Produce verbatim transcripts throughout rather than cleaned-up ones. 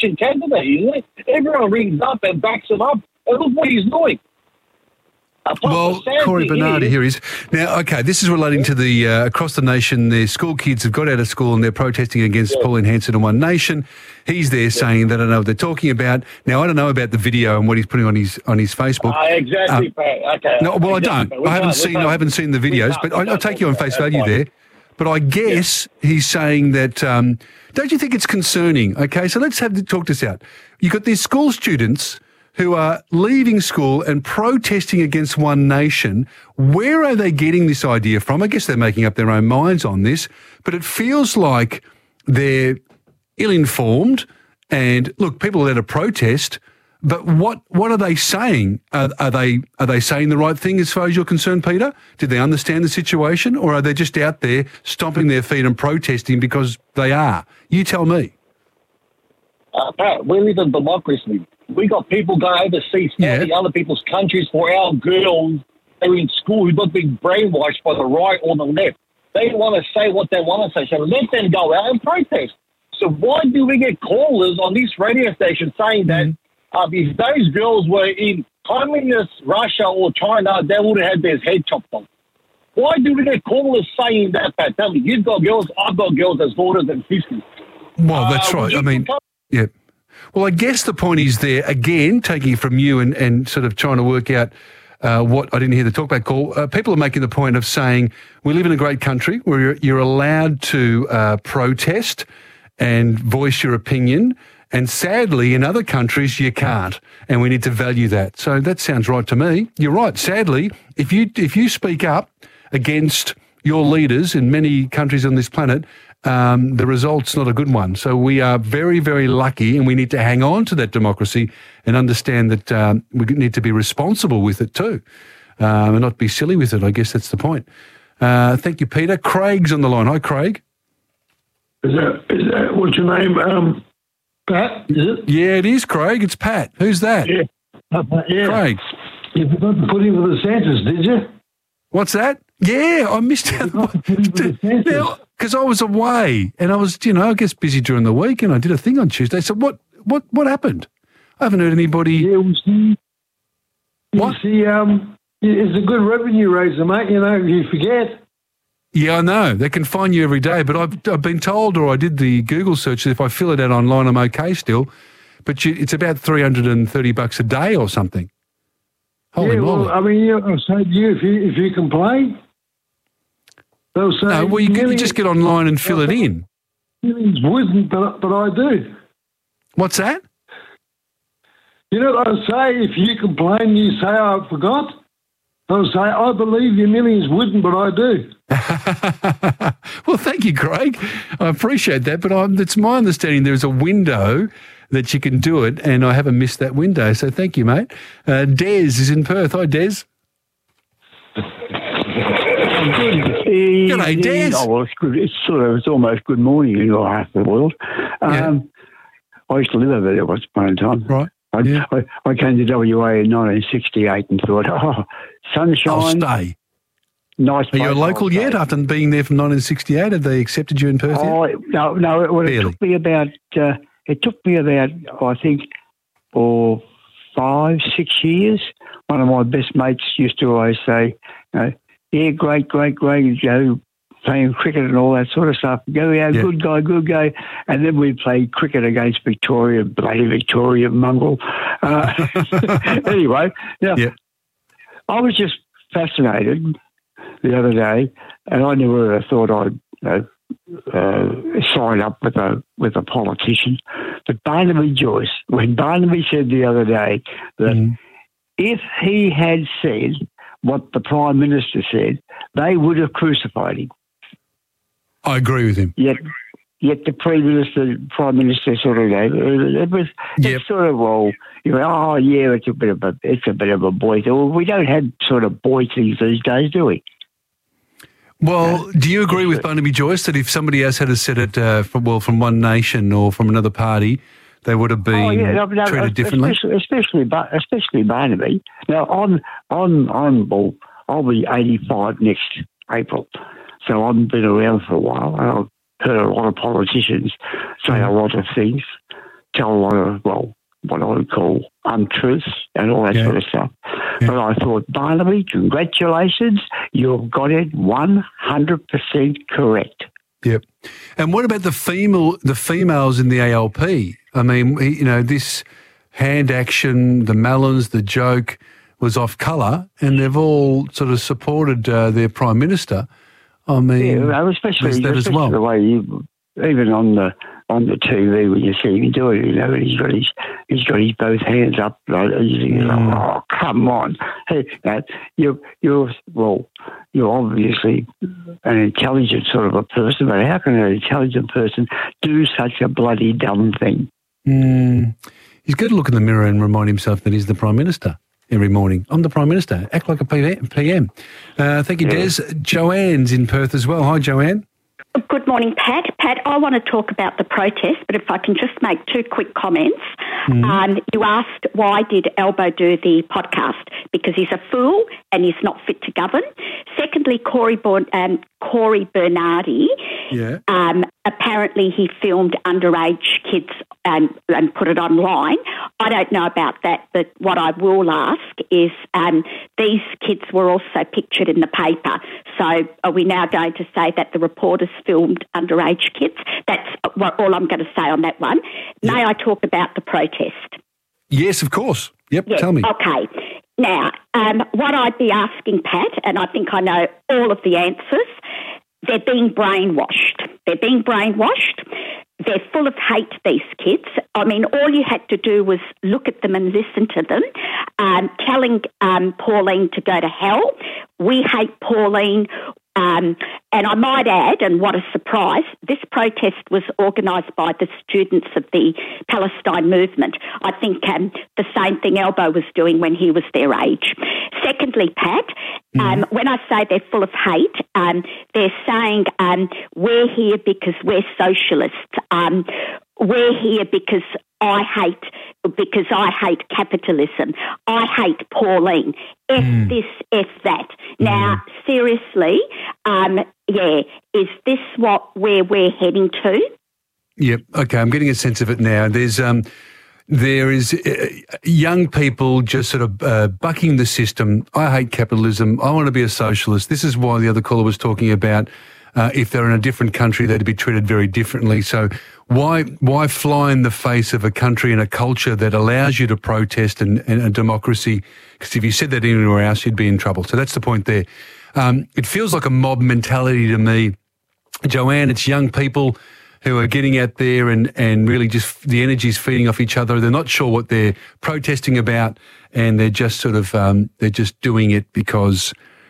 opposition candidate, isn't it? Everyone rings up and backs him up. And look what he's doing. Well, Corey Bernardi here is. Now, okay, this is relating to the, uh, across the nation, the school kids have got out of school and they're protesting against yeah. Pauline Hanson and One Nation. He's there yeah. saying that I don't know what they're talking about. Now, I don't know about the video and what he's putting on his on his Facebook. Uh, exactly, uh, okay. No, well, exactly. I don't. I haven't seen I haven't seen the videos, but I, I'll take you on face value there. But I guess yeah. he's saying that, um, don't you think it's concerning? Okay, so let's have to talk this out. You've got these school students who are leaving school and protesting against One Nation. Where are they getting this idea from? I guess they're making up their own minds on this, but it feels like they're ill-informed. And look, people are there to protest, but what what are they saying? Are, are they are they saying the right thing as far as you're concerned, Peter? Did they understand the situation, or are they just out there stomping their feet and protesting because they are? You tell me. Uh, Pat, we live in democracy. We got people going overseas, studying yeah. other people's countries for our girls that are in school who've not been brainwashed by the right or the left. They want to say what they want to say, so let them go out and protest. So why do we get callers on this radio station saying that mm-hmm. uh, if those girls were in communist Russia or China, they would have had their head chopped off? Why do we get callers saying that, Pat? Tell me, you've got girls, I've got girls as daughters and sisters. Well, that's uh, right. I mean, come- yeah. Well, I guess the point is there, again, taking it from you and, and sort of trying to work out uh, what, I didn't hear the talkback call, uh, people are making the point of saying we live in a great country where you're, you're allowed to uh, protest and voice your opinion, and sadly in other countries you can't, and we need to value that. So that sounds right to me. You're right. Sadly, if you if you speak up against your leaders in many countries on this planet, Um, the result's not a good one. So we are very, very lucky, and we need to hang on to that democracy and understand that um, we need to be responsible with it too, um, and not be silly with it. I guess that's the point. Uh, thank you, Peter. Craig's on the line. Hi, Craig. Is that, is that what's your name? Um, Pat, is it? Yeah, it is, Craig. It's Pat. Who's that? Yeah. Uh, yeah. Craig. You forgot to put in for the Santas, did you? What's that? Yeah, I missed out. Because I was away and I was, you know, I guess busy during the week, and I did a thing on Tuesday. So what what, what happened? I haven't heard anybody. Yeah, it was the, what? The, um, it's a good revenue raiser, mate, you know, if you forget. Yeah, I know. They can find you every day, but I've, I've been told, or I did the Google search, that if I fill it out online, I'm okay still. But you, it's about three hundred thirty bucks a day or something. Holy yeah, moly. well, I mean, you know, I'll say to you, if you, if you can play, they'll say... No, well, you, can, you just get online and fill it in. Millions wouldn't, but, but I do. What's that? You know what I say? If you complain, you say, I forgot. I'll say, I believe your millions wouldn't, but I do. Well, thank you, Craig. I appreciate that, but I'm, it's my understanding there's a window that you can do it, and I haven't missed that window, so thank you, mate. Uh, Des is in Perth. Hi, Des. G'day, Des. Oh, well, it's good. It's sort of, it's almost good morning in your half of the world. Um, yeah. I used to live over there once upon a time. Right. I, yeah. I, I came to W A in nineteen sixty-eight and thought, oh, sunshine. I'll stay. Nice. Are you a local yet after being there from nineteen sixty-eight? Have they accepted you in Perth oh, yet? No, no. It, well, it took me about, uh, it took me about, I think, or five, six years. One of my best mates used to always say, you know, yeah, great, great, great, Joe, playing cricket and all that sort of stuff. Go out, yeah. good guy, good guy. And then we played cricket against Victoria, bloody Victoria, mongrel. Uh, anyway, yeah, yeah. I was just fascinated the other day, and I never thought I'd you know, uh, sign up with a with a politician. But Barnaby Joyce, when Barnaby said the other day that mm. if he had said what the Prime Minister said, they would have crucified him. I agree with him. Yet, yet the Prime Minister, Prime Minister sort of gave it. It was yep. it's sort of well, you know, oh yeah, it's a bit of a, it's a bit of a boy thing. Well, we don't have sort of boy things these days, do we? Well, do you agree with Barnaby Joyce that if somebody else had said it, uh, from, well, from One Nation or from another party, they would have been oh, yeah, no, no, treated differently? Especially, especially, especially Barnaby. Now, I'm, I'm, I'm, well, I'll be eighty-five next April, so I've been around for a while, and I've heard a lot of politicians say a lot of things. tell a lot of, well, what I would call untruths and all that yeah. sort of stuff. Yeah. But I thought, Barnaby, congratulations, you've got it one hundred percent correct. Yep. And what about the female, the females in the A L P? I mean, you know, this hand action, the Mellons, the joke was off colour, and they've all sort of supported uh, their Prime Minister. I mean, yeah, especially, that especially as well. the way you, even on the on the T V when you see him do it, you know, he's got his he's got his both hands up. Like, you know, mm. oh, come on! Hey, uh, you're you're well, you're obviously an intelligent sort of a person, but how can an intelligent person do such a bloody dumb thing? Mm. He's got to look in the mirror and remind himself that he's the Prime Minister every morning. I'm the Prime Minister. Act like a P M. Uh, thank you, Des. Yeah. Joanne's in Perth as well. Hi, Joanne. Good morning, Pat. Pat, I want to talk about the protest, but if I can just make two quick comments. Mm-hmm. Um, you asked why did Albo do the podcast? Because he's a fool and he's not fit to govern. Secondly, Corey, Born, um, Corey Bernardi, yeah. um, apparently he filmed underage kids and, and put it online. I don't know about that, but what I will ask is um, these kids were also pictured in the paper. So are we now going to say that the reporters filmed underage kids? That's all I'm going to say on that one. May yeah. I talk about the protest? Yes, of course. Yep, yes. Tell me. Okay. Now, um, what I'd be asking, Pat, and I think I know all of the answers, they're being brainwashed. They're being brainwashed. They're full of hate, these kids. I mean, all you had to do was look at them and listen to them, um, telling um, Pauline to go to hell. We hate Pauline. Um, and I might add, and what a surprise, this protest was organised by the students of the Palestine movement. I think um, the same thing Albo was doing when he was their age. Secondly, Pat, mm. um, when I say they're full of hate, um, they're saying um, we're here because we're socialists. Um, we're here because I hate because I hate capitalism. I hate Pauline. F mm. this, F that. Now, mm. seriously, um, yeah, is this what where we're heading to? Yep. Okay, I'm getting a sense of it now. There's um, there is uh, young people just sort of uh, bucking the system. I hate capitalism. I want to be a socialist. This is why the other caller was talking about uh, if they're in a different country, they'd be treated very differently. So why why fly in the face of a country and a culture that allows you to protest and, and a democracy? Because if you said that anywhere else, you'd be in trouble. So that's the point there. Um, it feels like a mob mentality to me. Joanne, it's young people who are getting out there and, and really just the energy's feeding off each other. They're not sure what they're protesting about, and they're just sort of um, they're just doing it because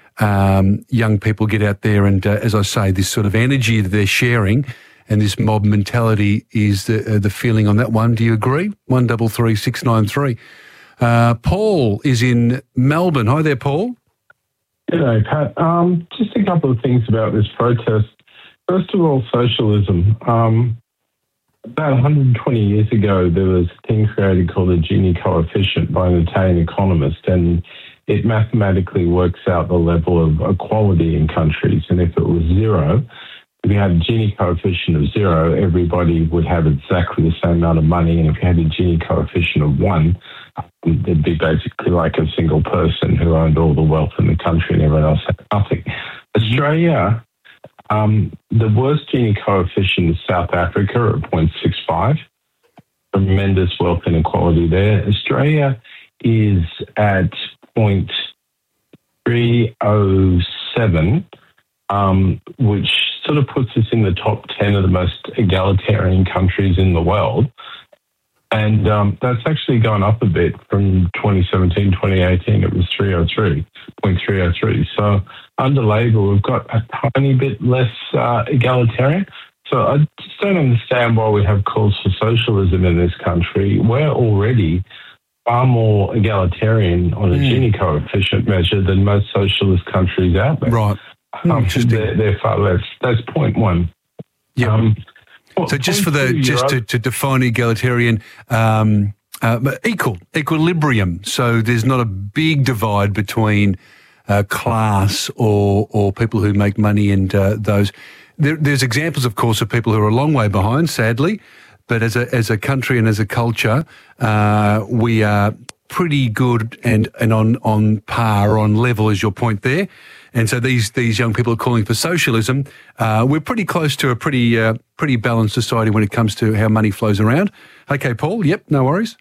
um, young people get out there and, uh, as I say, this sort of energy that they're sharing and this mob mentality is the uh, the feeling on that one. Do you agree? One double three six nine three. Uh, Paul is in Melbourne. Hi there, Paul. G'day, Pat. Um, just a couple of things about this protest. First of all, socialism. Um, about one hundred twenty years ago, there was a thing created called the Gini coefficient by an Italian economist, and it mathematically works out the level of equality in countries. And if it was zero, if you had a Gini coefficient of zero, everybody would have exactly the same amount of money. And if you had a Gini coefficient of one, it'd be basically like a single person who owned all the wealth in the country and everyone else had nothing. Australia... Um, the worst Gini coefficient is South Africa at zero point six five. Tremendous wealth inequality there. Australia is at zero point three oh seven, um, which sort of puts us in the top ten of the most egalitarian countries in the world. And um, that's actually gone up a bit from twenty seventeen, twenty eighteen. It was three oh three, zero point three oh three. So under Labor, we've got a tiny bit less uh, egalitarian. So I just don't understand why we have calls for socialism in this country. We're already far more egalitarian on a mm. Gini coefficient measure than most socialist countries out there. Right. Um, they're, they're far less. That's point one. Yeah. Um, So just for the just to, to define egalitarian, um, uh, equal equilibrium. So there's not a big divide between uh, class or or people who make money and uh, those. There, there's examples, of course, of people who are a long way behind, sadly, but as a as a country and as a culture, uh, we are pretty good and, and on, on par, on level is your point there. And so these these young people are calling for socialism. Uh, we're pretty close to a pretty uh, pretty balanced society when it comes to how money flows around. Okay, Paul. Yep, no worries.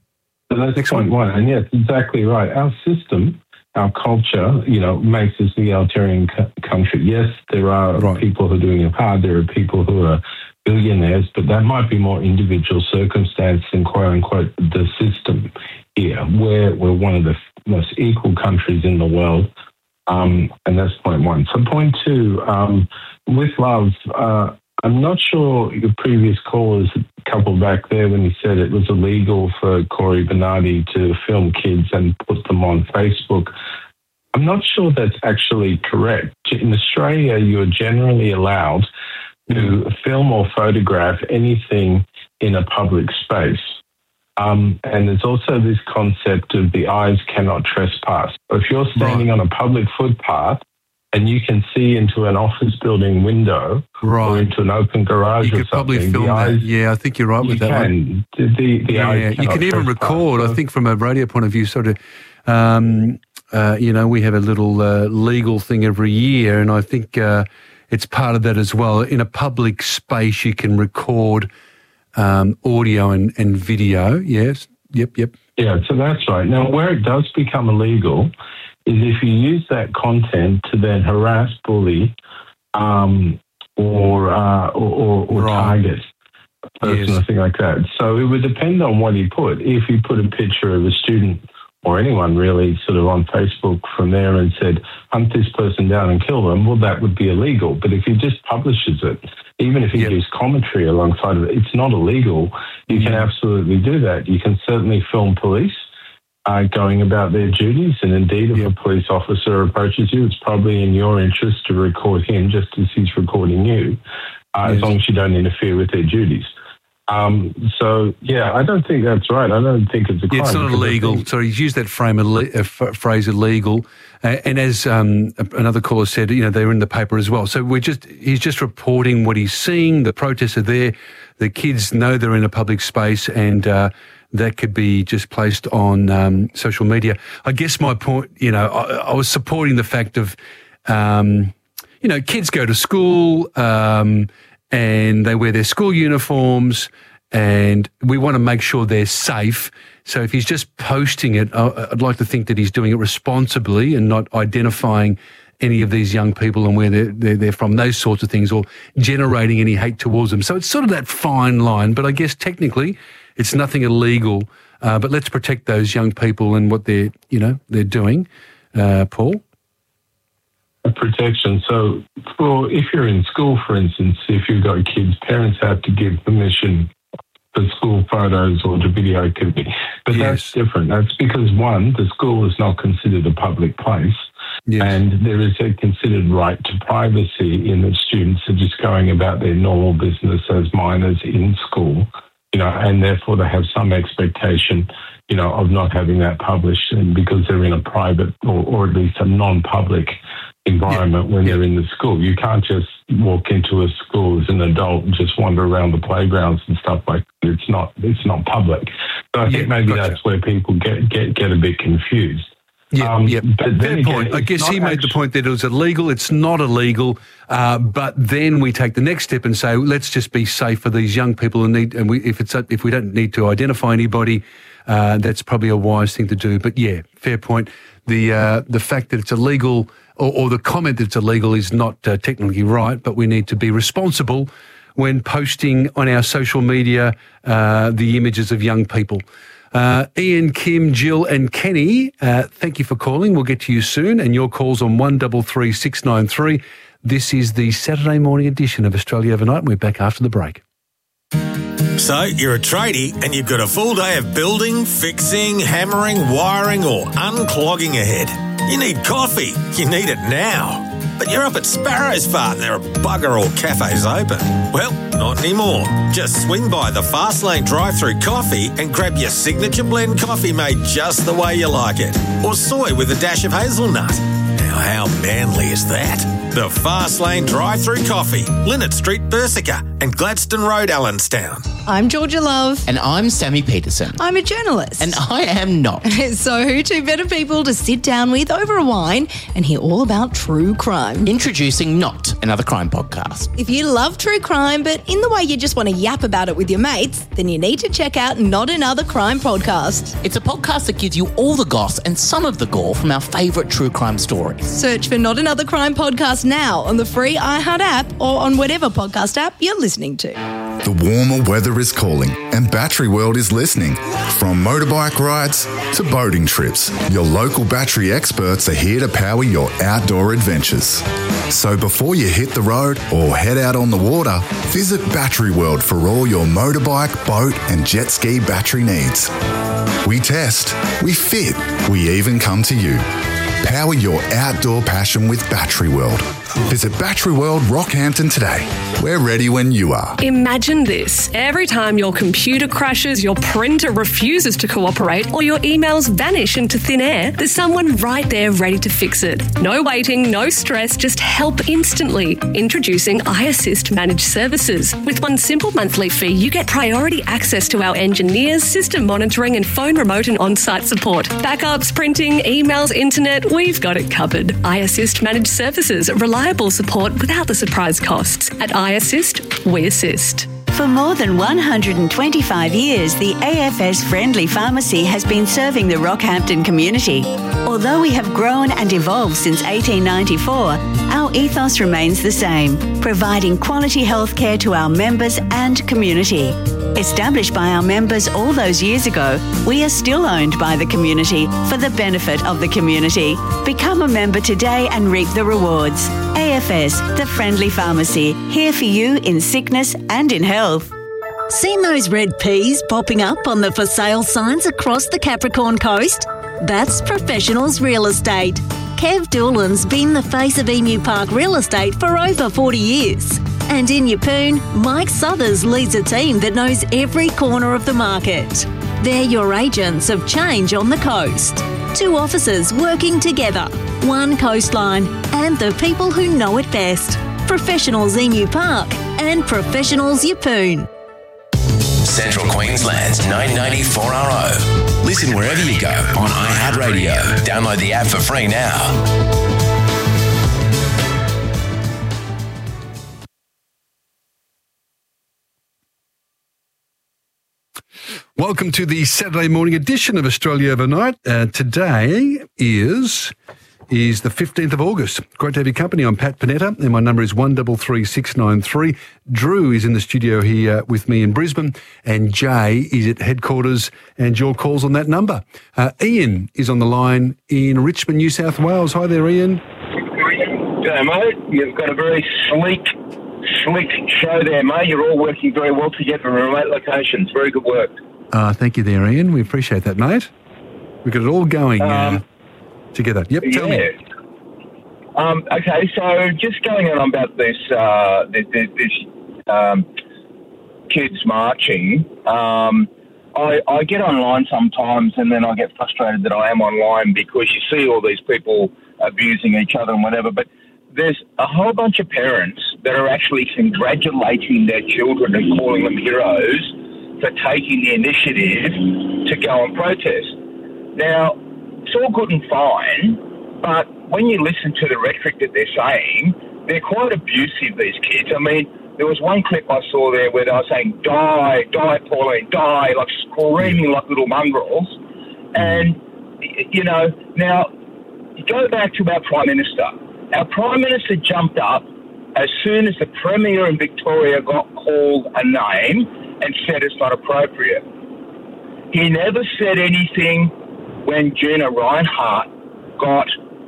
So that's Next point one. one. And yes, exactly right. Our system, our culture, you know, makes us an egalitarian co- country. Yes, there are right. people who are doing it hard. There are people who are billionaires, but that might be more individual circumstance than quote unquote the system here. We're, we're one of the most equal countries in the world. Um, and that's point one. So point two, um, with love, uh, I'm not sure your previous callers, a couple back there, when he said it was illegal for Corey Bernardi to film kids and put them on Facebook. I'm not sure that's actually correct. In Australia, you're generally allowed to film or photograph anything in a public space. Um, and there's also this concept of the eyes cannot trespass. If you're standing right. on a public footpath and you can see into an office building window right. or into an open garage you or could probably something, film eyes, that. Yeah, I think you're right with you that can. one. The, the, the yeah, eyes you can even record. So. I think from a radio point of view, sort of, um, uh, you know, we have a little uh, legal thing every year, and I think uh, it's part of that as well. In a public space, you can record Um, audio and, and video, yes, yep, yep. Yeah, so that's right. Now, where it does become illegal is if you use that content to then harass, bully, um, or, uh, or, or, or right. target a person yes. or something like that. So it would depend on what you put. If you put a picture of a student or anyone really sort of on Facebook from there and said, hunt this person down and kill them, well, that would be illegal. But if he just publishes it, even if he yep. gives commentary alongside of it, it's not illegal. You mm-hmm. can absolutely do that. You can certainly film police uh, going about their duties. And indeed, if yep. a police officer approaches you, it's probably in your interest to record him just as he's recording you, uh, yes. as long as you don't interfere with their duties. Um, so, yeah, I don't think that's right. I don't think it's a crime. Yeah, it's not illegal. Think... Sorry, he's used that frame, uh, phrase illegal. Uh, and as um, another caller said, you know, they're in the paper as well. So we're just he's just reporting what he's seeing. The protests are there. The kids know they're in a public space, and uh, that could be just placed on um, social media. I guess my point, you know, I, I was supporting the fact of, um, you know, kids go to school, um, and they wear their school uniforms, and we want to make sure they're safe. So if he's just posting it, I'd like to think that he's doing it responsibly and not identifying any of these young people and where they're, they're, they're from, those sorts of things, or generating any hate towards them. So it's sort of that fine line, but I guess technically it's nothing illegal. Uh, but let's protect those young people and what they're, you know, they're doing. Uh, Paul? Protection. So for if you're in school, for instance, if you've got kids, parents have to give permission for school photos or to video could be. But yes. that's different. That's because, one, the school is not considered a public place, yes. and there is a considered right to privacy in the students are just going about their normal business as minors in school, you know, and therefore they have some expectation, you know, of not having that published, and because they're in a private or, or at least a non-public environment yeah. when yeah. they're in the school. You can't just walk into a school as an adult and just wander around the playgrounds and stuff like that. It's not, it's not public. So I yeah, think maybe gotcha. that's where people get, get, get a bit confused. Yeah, um, yeah. But fair again, point. I guess he made actually... the point that it was illegal. It's not illegal. Uh, but then we take the next step and say, let's just be safe for these young people. And need, and we, if it's if we don't need to identify anybody, uh, that's probably a wise thing to do. But yeah, fair point. The uh, the fact that it's illegal, or, or the comment that it's illegal, is not uh, technically right. But we need to be responsible when posting on our social media uh, the images of young people. Uh, Ian, Kim, Jill and Kenny, uh, thank you for calling. We'll get to you soon. And your call's on one three three six nine three. This is the Saturday morning edition of Australia Overnight, and we're back after the break. So you're a tradie and you've got a full day of building, fixing, hammering, wiring or unclogging ahead. You need coffee. You need it now. But you're up at Sparrows Farm. There are bugger all cafes open. Well, not anymore. Just swing by the Fastlane drive-through coffee and grab your signature blend coffee made just the way you like it. Or soy with a dash of hazelnut. Now, how manly is that? The Fastlane drive-through coffee, Linnet Street, Bersica and Gladstone Road, Allenstown. I'm Georgia Love. And I'm Sammy Peterson. I'm a journalist. And I am not. So who two better people to sit down with over a wine and hear all about true crime? Introducing Not Another Crime Podcast. If you love true crime, but in the way you just want to yap about it with your mates, then you need to check out Not Another Crime Podcast. It's a podcast that gives you all the goss and some of the gore from our favourite true crime stories. Search for Not Another Crime Podcast now on the free iHeart app or on whatever podcast app you're listening to. The warmer weather is calling and Battery World is listening. From motorbike rides to boating trips, your local battery experts are here to power your outdoor adventures. So before you hit the road or head out on the water, visit Battery World for all your motorbike, boat and jet ski battery needs. We test, we fit, we even come to you. Power your outdoor passion with Battery World. Visit Battery World Rockhampton today. We're ready when you are. Imagine this. Every time your computer crashes, your printer refuses to cooperate, or your emails vanish into thin air, there's someone right there ready to fix it. No waiting, no stress, just help instantly. Introducing iAssist Managed Services. With one simple monthly fee, you get priority access to our engineers, system monitoring, and phone remote and on-site support. Backups, printing, emails, internet, we've got it covered. iAssist Managed Services. Reliable support without the surprise costs. At iAssist, we assist. For more than one hundred twenty-five years, the A F S Friendly Pharmacy has been serving the Rockhampton community. Although we have grown and evolved since eighteen ninety-four, our ethos remains the same, providing quality healthcare to our members and community. Established by our members all those years ago, we are still owned by the community for the benefit of the community. Become a member today and reap the rewards. A F S, the Friendly Pharmacy, here for you in sickness and in health. Seen those red peas popping up on the for sale signs across the Capricorn coast? That's Professionals Real Estate. Kev Doolan's been the face of Emu Park Real Estate for over forty years. And in Yeppoon, Mike Southers leads a team that knows every corner of the market. They're your agents of change on the coast. Two officers working together, one coastline, and the people who know it best. Professionals Emu Park and Professionals Yeppoon. Central Queensland's nine ninety-four R O. Listen wherever you go on iHeartRadio. Download the app for free now. Welcome to the Saturday morning edition of Australia Overnight. Uh, today is is the fifteenth of August. Great to have your company. I'm Pat Panetta, and my number is one three three six nine three. Drew is in the studio here with me in Brisbane, and Jay is at headquarters, and your calls on that number. Uh, Ian is on the line in Richmond, New South Wales. Hi there, Ian. G'day, mate. You've got a very sleek, slick show there, mate. You're all working very well together in remote locations. Very good work. Uh, thank you there, Ian. We appreciate that, mate. We've got it all going uh, Um, together. Yep, tell yeah. me. Um, okay, so just going on about this, uh, this, this, this um, kids marching, um, I, I get online sometimes and then I get frustrated that I am online because you see all these people abusing each other and whatever, but there's a whole bunch of parents that are actually congratulating their children and calling them heroes for taking the initiative to go and protest. Now, it's all good and fine, but when you listen to the rhetoric that they're saying, they're quite abusive, these kids. I mean, there was one clip I saw there where they were saying, die, die, Pauline, die, like screaming like little mongrels. And, you know, now, go back to our Prime Minister. Our Prime Minister jumped up as soon as the Premier in Victoria got called a name and said it's not appropriate. He never said anything when Gina Reinhart got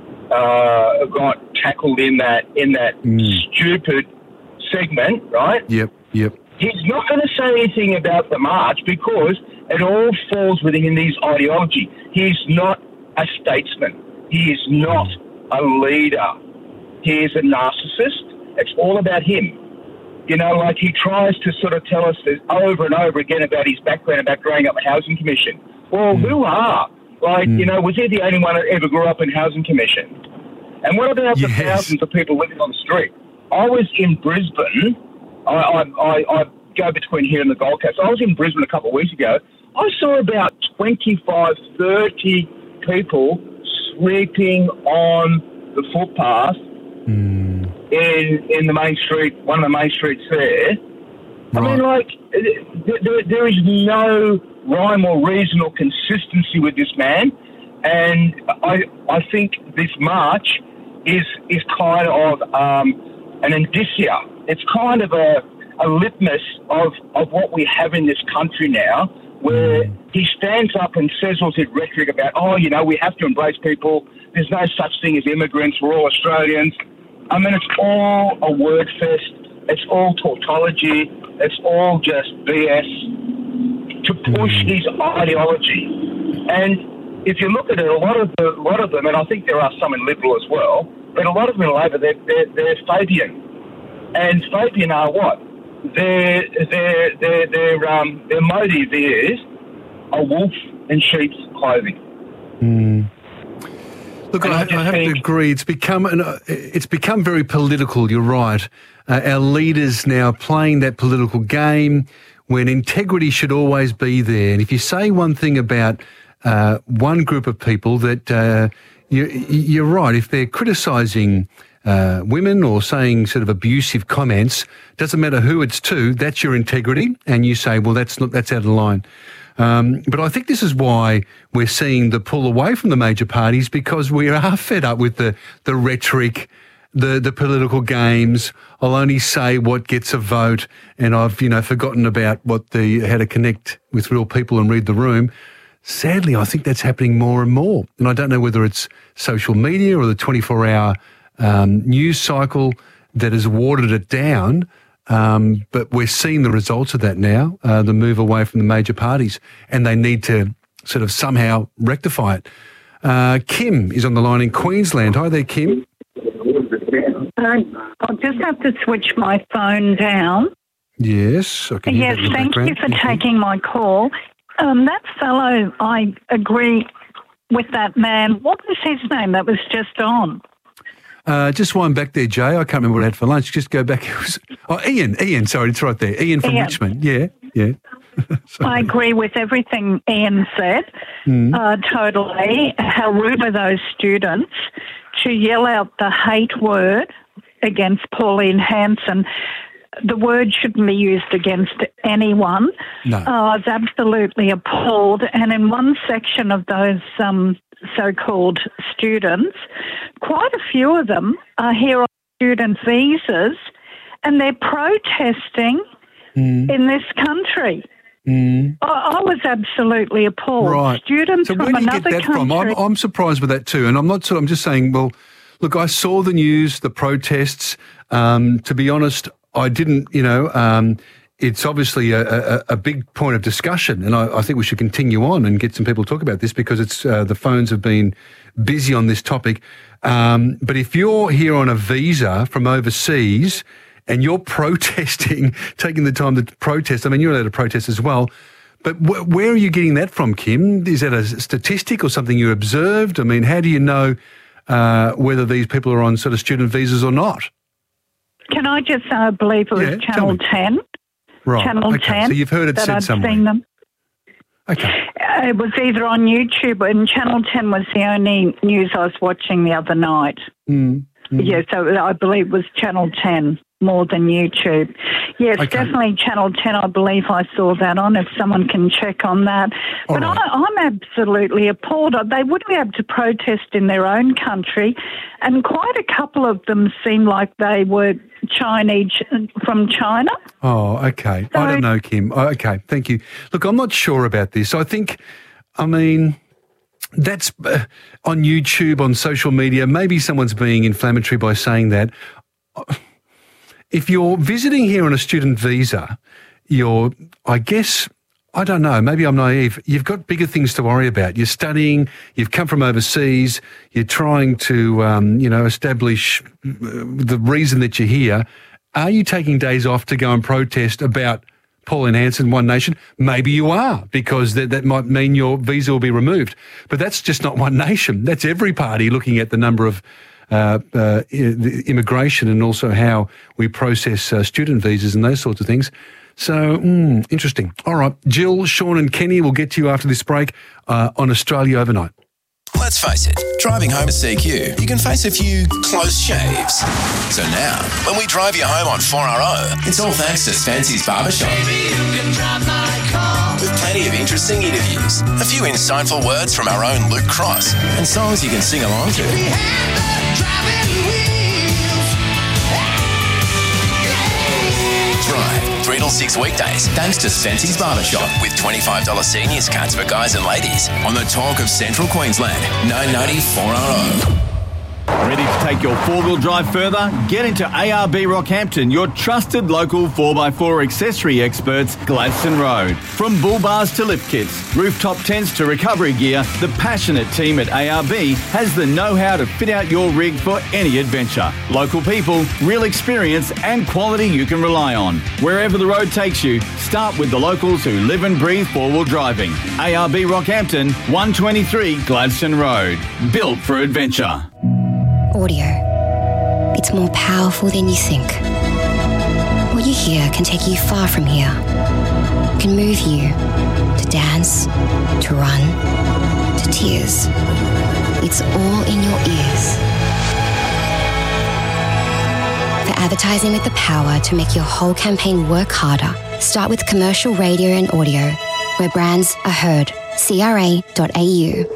uh, got tackled in that in that mm. stupid segment, right? Yep, yep. He's not going to say anything about the march because it all falls within his ideology. He's not a statesman. He is not a leader. He is a narcissist. It's all about him. You know, like he tries to sort of tell us this over and over again about his background about growing up in Housing Commission. Well, mm. who are? Like, mm. you know, was he the only one that ever grew up in Housing Commission? And what about yes. the thousands of people living on the street? I was in Brisbane. I, I, I, I go between here and the Gold Coast. I was in Brisbane a couple of weeks ago. I saw about twenty-five, thirty people sleeping on the footpath mm. in in the main street, one of the main streets there. Right. I mean, like, there, there is no rhyme or reason or consistency with this man, and I I think this march is is kind of um, an indicia. It's kind of a, a litmus of, of what we have in this country now, where mm. he stands up and says all his rhetoric about, oh, you know, we have to embrace people. There's no such thing as immigrants. We're all Australians. I mean, it's all a word fest. It's all tautology. It's all just B S to push mm. his ideology. And if you look at it, a lot of the, a lot of them, and I think there are some in Liberal as well, but a lot of them in Labor, they're, they're, they're Fabian. And Fabian are what? Their their their their um their motive is a wolf in sheep's clothing. Mm. Look, I, I, I have think, to agree. It's become an, uh, it's become very political. You're right. Uh, our leaders now playing that political game when integrity should always be there. And if you say one thing about uh, one group of people, that uh, you, you're right. If they're criticising Uh, women or saying sort of abusive comments, doesn't matter who it's to, that's your integrity, and you say, well, that's not, that's out of line. Um, but I think this is why we're seeing the pull away from the major parties, because we are fed up with the, the rhetoric, the, the political games. I'll only say what gets a vote, and I've, you know, forgotten about what the, how to connect with real people and read the room. Sadly, I think that's happening more and more. And I don't know whether it's social media or the twenty-four hour Um, news cycle that has watered it down, um, but we're seeing the results of that now, uh, the move away from the major parties, and they need to sort of somehow rectify it. Uh, Kim is on the line in Queensland. Hi there, Kim. Uh, I'll just have to switch my phone down. Yes. I can hear yes, that in the thank background. you for Thank taking you. my call. Um, that fellow, I agree with that man. What was his name that was just on? Uh, just wind back there, Jay. I can't remember what I had for lunch. Just go back. Oh, Ian. Ian, sorry, it's right there. Ian from Ian. Richmond. Yeah, yeah. I agree with everything Ian said, mm. uh, totally. How rude are those students to yell out the hate word against Pauline Hanson. The word shouldn't be used against anyone. No. Uh, I was absolutely appalled. And in one section of those um, so-called students, quite a few of them are here on student visas, and they're protesting mm. in this country. Mm. I, I was absolutely appalled. Right. Students so from where do you another get that country. from? I'm, I'm surprised with that too. And I'm not sort of, I'm just saying, well, look, I saw the news, the protests. Um, to be honest, I didn't, you know, um, it's obviously a, a, a big point of discussion, and I, I think we should continue on and get some people to talk about this, because it's uh, the phones have been busy on this topic. Um, but if you're here on a visa from overseas and you're protesting, taking the time to protest, I mean, you're allowed to protest as well, but wh- where are you getting that from, Kim? Is that a statistic or something you observed? I mean, how do you know uh, whether these people are on sort of student visas or not? Can I just say, I believe it was Yeah, Channel ten. Right. Channel okay. ten. So you've heard it that said I'd somewhere. Seen them. Okay. Uh, it was either on YouTube, and Channel ten was the only news I was watching the other night. Mm, mm. Yeah, so I believe it was Channel ten more than YouTube. Yes, Okay. definitely Channel ten, I believe I saw that on, if someone can check on that. All but right. I, I'm absolutely appalled. They wouldn't be able to protest in their own country, and quite a couple of them seemed like they were Chinese from China. Oh, okay. So, I don't know, Kim. Oh, okay, thank you. Look, I'm not sure about this. I think, I mean, that's uh, on YouTube, on social media. Maybe someone's being inflammatory by saying that. If you're visiting here on a student visa, you're, I guess, I don't know, maybe I'm naive. You've got bigger things to worry about. You're studying, you've come from overseas, you're trying to, um, you know, establish the reason that you're here. Are you taking days off to go and protest about Pauline Hanson, One Nation? Maybe you are, because that, that might mean your visa will be removed. But that's just not One Nation. That's every party looking at the number of Uh, uh, immigration and also how we process uh, student visas and those sorts of things. So, mm, interesting. All right, Jill, Sean and Kenny will get to you after this break uh, on Australia Overnight. Let's face it, driving home to C Q, you can face a few close shaves. So now, when we drive you home on four R O, it's all thanks to Spency's Barbershop. Baby, you can drive my car. With plenty of interesting interviews, a few insightful words from our own Luke Cross, and songs you can sing along to. Drive three till six weekdays thanks to Spency's Barbershop with twenty-five dollars seniors cards for guys and ladies on the talk of Central Queensland, nine ninety four R O. Ready to take your four-wheel drive further? Get into A R B Rockhampton, your trusted local four by four accessory experts, Gladstone Road. From bull bars to lift kits, rooftop tents to recovery gear, the passionate team at A R B has the know-how to fit out your rig for any adventure. Local people, real experience and quality you can rely on. Wherever the road takes you, start with the locals who live and breathe four-wheel driving. A R B Rockhampton, one twenty-three Gladstone Road. Built for adventure. Audio. It's more powerful than you think. What you hear can take you far from here. Can move you to dance, to run, to tears. It's all in your ears. For advertising with the power to make your whole campaign work harder, start with commercial radio and audio, where brands are heard. C R A dot A U.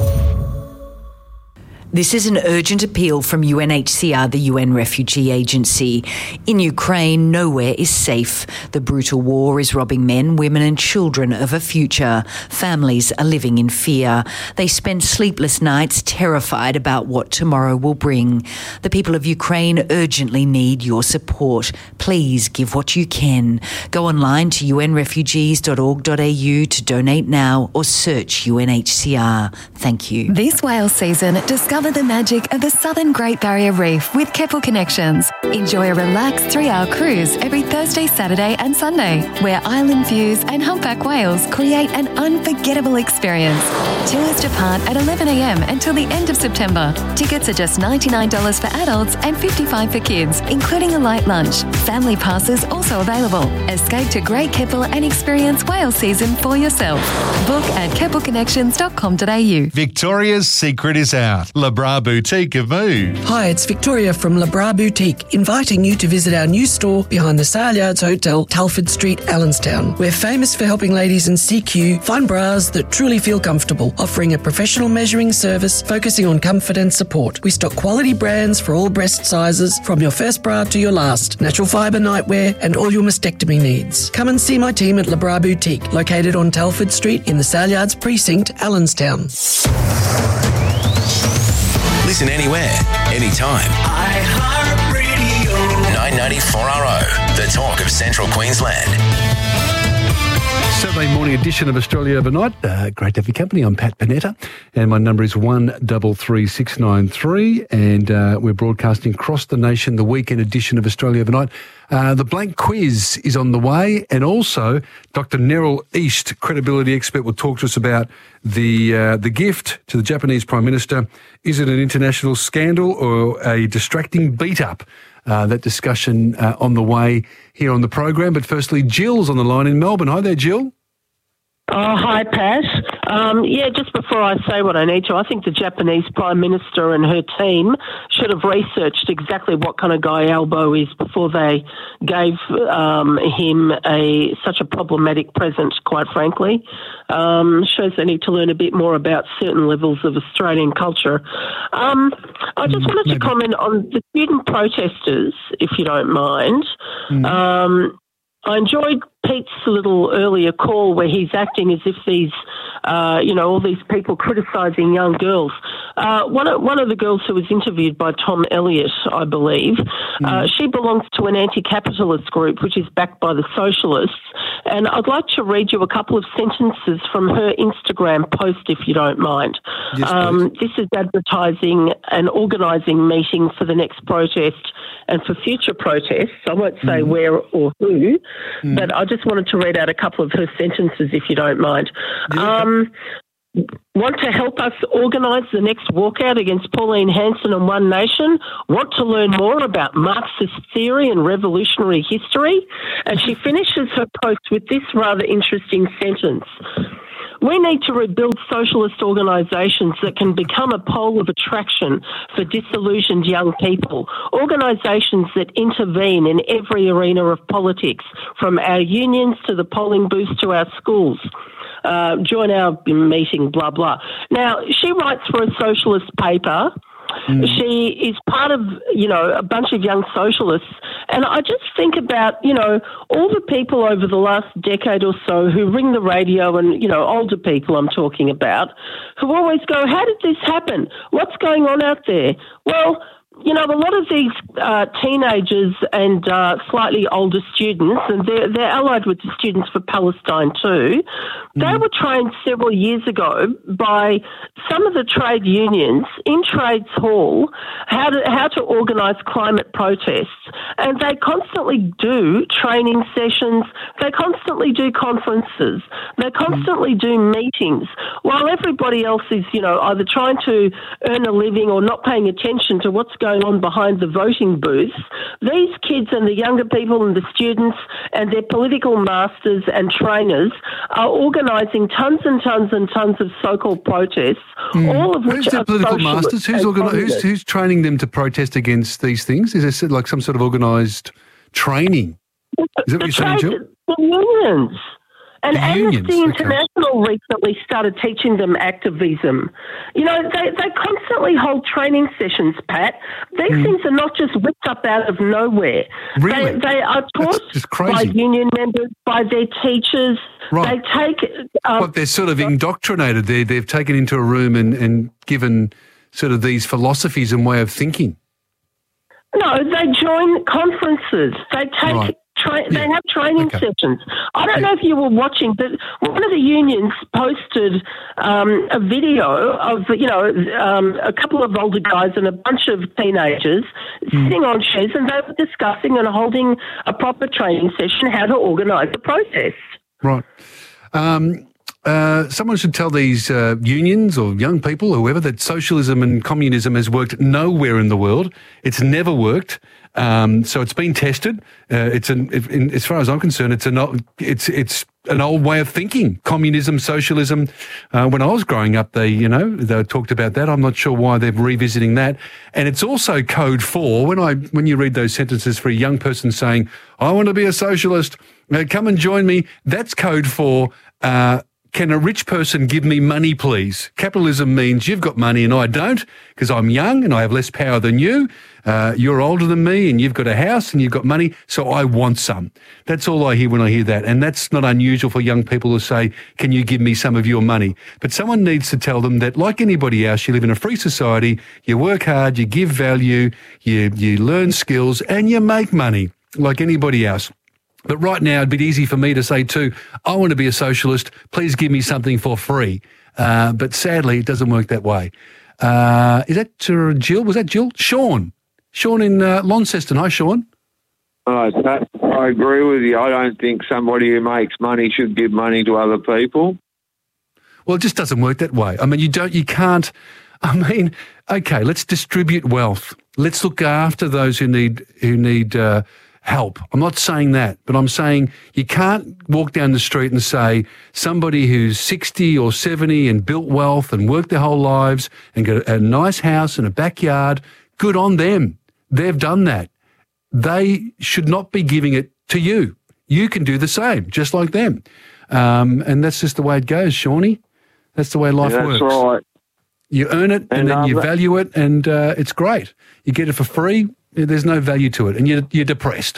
This is an urgent appeal from U N H C R, the U N Refugee Agency. In Ukraine, nowhere is safe. The brutal war is robbing men, women and children of a future. Families are living in fear. They spend sleepless nights terrified about what tomorrow will bring. The people of Ukraine urgently need your support. Please give what you can. Go online to u n refugees dot org dot a u to donate now or search U N H C R. Thank you. This whale season, discover the magic of the Southern Great Barrier Reef with Keppel Connections. Enjoy a relaxed three-hour cruise every Thursday, Saturday and Sunday, where island views and humpback whales create an unforgettable experience. Tours depart at eleven a m until the end of September. Tickets are just ninety-nine dollars for adults and fifty-five dollars for kids, including a light lunch. Family passes also available. Escape to Great Keppel and experience whale season for yourself. Book at keppel connections dot com dot a u. Victoria's secret is out. Le Bras Boutique have moved. Hi, it's Victoria from Le Bras Boutique, inviting you to visit our new store behind the Sale Yards Hotel, Telford Street, Allenstown. We're famous for helping ladies in C Q find bras that truly feel comfortable, offering a professional measuring service focusing on comfort and support. We stock quality brands for all breast sizes, from your first bra to your last, natural fibre nightwear and all your mastectomy needs. Come and see my team at Le Bras Boutique, located on Telford Street in the Sale Yards Precinct, Allenstown. Listen anywhere, anytime. iHeartRadio. nine ninety-four R O, the talk of Central Queensland. Saturday morning edition of Australia Overnight. Uh, great to have your company. I'm Pat Panetta, and my number is one three three six nine three, and uh, we're broadcasting across the nation the weekend edition of Australia Overnight. Uh, the blank quiz is on the way, and also Doctor Neril East, credibility expert, will talk to us about the uh, the gift to the Japanese Prime Minister. Is it an international scandal or a distracting beat-up? Uh, that discussion uh, on the way here on the program. But firstly, Jill's on the line in Melbourne. Hi there, Jill. Oh, hi, Pat. Um, yeah, just before I say what I need to, I think the Japanese Prime Minister and her team should have researched exactly what kind of guy Albo is before they gave um, him a such a problematic present, quite frankly. Um, shows they need to learn a bit more about certain levels of Australian culture. Um, I just wanted Maybe. to comment on the student protesters, if you don't mind. Mm. Um, I enjoyed Pete's little earlier call where he's acting as if these, uh, you know, all these people criticising young girls. Uh, one, of, one of the girls who was interviewed by Tom Elliott, I believe, mm. uh, she belongs to an anti-capitalist group which is backed by the socialists. And I'd like to read you a couple of sentences from her Instagram post, if you don't mind. Yes, um, this is advertising an organising meeting for the next protest and for future protests. I won't say mm. where or who, mm. but I just wanted to read out a couple of her sentences, if you don't mind. Yeah. Um, Want to help us organise the next walkout against Pauline Hanson and One Nation? Want to learn more about Marxist theory and revolutionary history? And she finishes her post with this rather interesting sentence. We need to rebuild socialist organisations that can become a pole of attraction for disillusioned young people, organisations that intervene in every arena of politics, from our unions to the polling booths to our schools. Uh, join our meeting, blah, blah. Now, she writes for a socialist paper. Mm. She is part of, you know, a bunch of young socialists. And I just think about, you know, all the people over the last decade or so who ring the radio and, you know, older people I'm talking about, who always go, how did this happen? What's going on out there? Well, you know, a lot of these uh, teenagers and uh, slightly older students, and they're, they're allied with the Students for Palestine too, they mm. were trained several years ago by some of the trade unions in Trades Hall how to, how to organise climate protests. And they constantly do training sessions, they constantly do conferences, they constantly mm. do meetings, while everybody else is, you know, either trying to earn a living or not paying attention to what's going on behind the voting booths. These kids and the younger people and the students and their political masters and trainers are organising tons and tons and tons of so-called protests, mm. all of which Who's are political masters? Who's, organi- who's, who's training them to protest against these things? Is there like some sort of organised training? Is that what you're saying, Jill? The unions. And the unions, Amnesty okay. International recently started teaching them activism. You know, they, they constantly hold training sessions, Pat. These mm. things are not just whipped up out of nowhere. Really? They, they are taught by union members, by their teachers. Right. They take... Um, what, they're sort of indoctrinated. They're, they've taken into a room and, and given sort of these philosophies and way of thinking. No, they join conferences. They take... Right. Tra- Yeah. They have training Okay. sessions. I don't Yeah. know if you were watching, but one of the unions posted um, a video of, you know, um, a couple of older guys and a bunch of teenagers Mm. sitting on chairs, and they were discussing and holding a proper training session how to organise a protest. Right. Um, uh, someone should tell these uh, unions or young people, whoever, that socialism and communism has worked nowhere in the world. It's never worked. Um, so it's been tested. Uh, it's an, if, in, as far as I'm concerned, it's an old, it's it's an old way of thinking. Communism, socialism. Uh, when I was growing up, they you know they talked about that. I'm not sure why they're revisiting that. And it's also code for when I when you read those sentences for a young person saying, "I want to be a socialist. Uh, come and join me." That's code for. Uh, Can a rich person give me money, please? Capitalism means you've got money and I don't because I'm young and I have less power than you. Uh, you're older than me and you've got a house and you've got money, so I want some. That's all I hear when I hear that. And that's not unusual for young people to say, can you give me some of your money? But someone needs to tell them that, like anybody else, you live in a free society, you work hard, you give value, you, you learn skills and you make money like anybody else. But right now, it'd be easy for me to say too, I want to be a socialist, please give me something for free. Uh, but sadly, it doesn't work that way. Uh, is that uh, Jill? Was that Jill? Sean. Sean in uh, Launceston. Hi, Sean. Hi, Pat. I agree with you. I don't think somebody who makes money should give money to other people. Well, it just doesn't work that way. I mean, you don't, you can't, I mean, okay, let's distribute wealth. Let's look after those who need, who need, uh, help. I'm not saying that, but I'm saying you can't walk down the street and say somebody who's sixty or seventy and built wealth and worked their whole lives and got a nice house and a backyard, good on them. They've done that. They should not be giving it to you. You can do the same, just like them. Um, and that's just the way it goes, Shawnee. That's the way life yeah, works. That's right. You earn it and, and then um, you value it and uh, it's great. You get it for free. There's no value to it, and you're, you're depressed.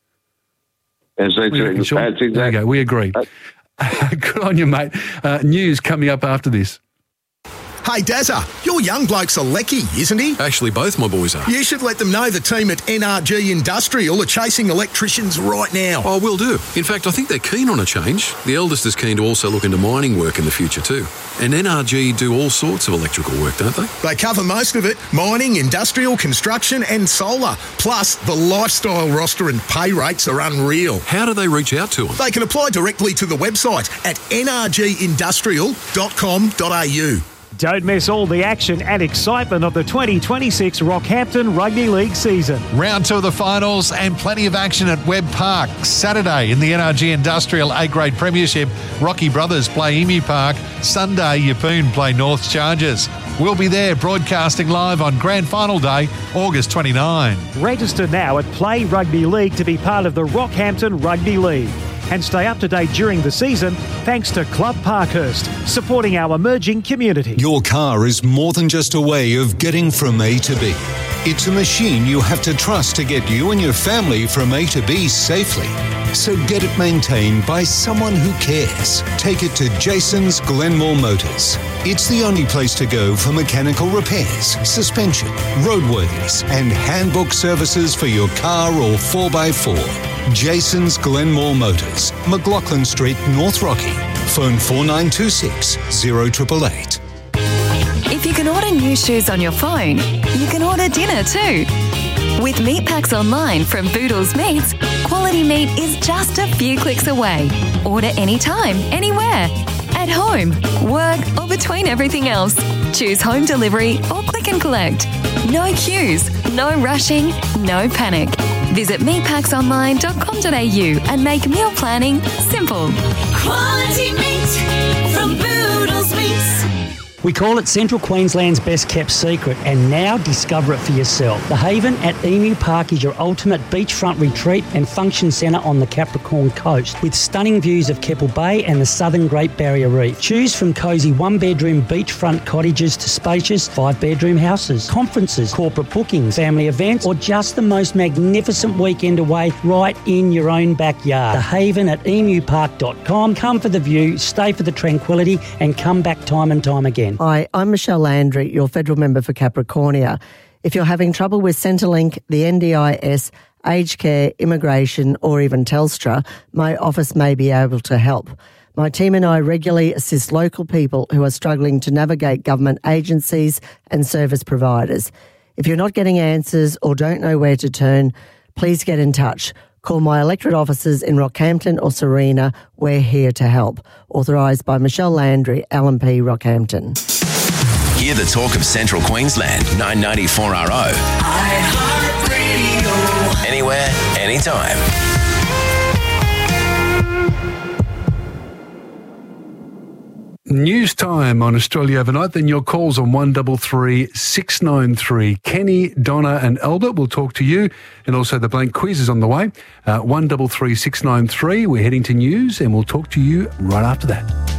That's exactly. Sure? That's exactly. There you go. We agree. Good on you, mate. Uh, news coming up after this. Hey, Dazza, your young bloke's a lecky, isn't he? Actually, both my boys are. You should let them know the team at N R G Industrial are chasing electricians right now. Oh, will do. In fact, I think they're keen on a change. The eldest is keen to also look into mining work in the future too. And N R G do all sorts of electrical work, don't they? They cover most of it. Mining, industrial, construction and solar. Plus, the lifestyle roster and pay rates are unreal. How do they reach out to them? They can apply directly to the website at n r g industrial dot com dot a u. Don't miss all the action and excitement of the twenty twenty-six Rockhampton Rugby League season. Round two of the finals and plenty of action at Webb Park. Saturday in the N R G Industrial A-Grade Premiership, Rocky Brothers play Emu Park. Sunday, Yeppoon play North Chargers. We'll be there broadcasting live on Grand Final Day, August twenty-ninth. Register now at Play Rugby League to be part of the Rockhampton Rugby League. And stay up to date during the season thanks to Club Parkhurst, supporting our emerging community. Your car is more than just a way of getting from A to B. It's a machine you have to trust to get you and your family from A to B safely. So get it maintained by someone who cares. Take it to Jason's Glenmore Motors. It's the only place to go for mechanical repairs, suspension, roadworthies, and handbook services for your car or four by four. Jason's Glenmore Motors, McLaughlin Street, North Rocky. Phone four nine two six, zero eight eight eight. If you can order new shoes on your phone, you can order dinner too. With meat packs online from Boodles Meats, quality meat is just a few clicks away. Order anytime, anywhere. At home, work, or between everything else. Choose home delivery or click and collect. No queues, no rushing, no panic. Visit meat packs online dot com dot a u and make meal planning simple. Quality meat from Boodles Meats. We call it Central Queensland's best kept secret, and now discover it for yourself. The Haven at Emu Park is your ultimate beachfront retreat and function centre on the Capricorn coast, with stunning views of Keppel Bay and the southern Great Barrier Reef. Choose from cosy one-bedroom beachfront cottages to spacious five-bedroom houses, conferences, corporate bookings, family events, or just the most magnificent weekend away right in your own backyard. The Haven at emu park dot com. Come for the view, stay for the tranquility, and come back time and time again. Hi, I'm Michelle Landry, your federal member for Capricornia. If you're having trouble with Centrelink, the N D I S, aged care, immigration, or even Telstra, my office may be able to help. My team and I regularly assist local people who are struggling to navigate government agencies and service providers. If you're not getting answers or don't know where to turn, please get in touch. Call my electorate offices in Rockhampton or Serena. We're here to help. Authorised by Michelle Landry, L M P Rockhampton. Hear the talk of Central Queensland, nine ninety-four R O. iHeartRadio. Anywhere, anytime. News time on Australia Overnight. Then your calls on one three three, six nine three. Kenny, Donna and Albert will talk to you, and also the blank quiz is on the way. Uh, one three three, six nine three. We're heading to news and we'll talk to you right after that.